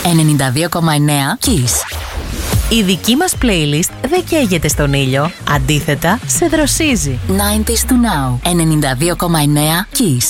92,9 Kiss. Η δική μας playlist δεν καίγεται στον ήλιο. Αντίθετα, σε δροσίζει. 90s to now. 92,9 Kiss.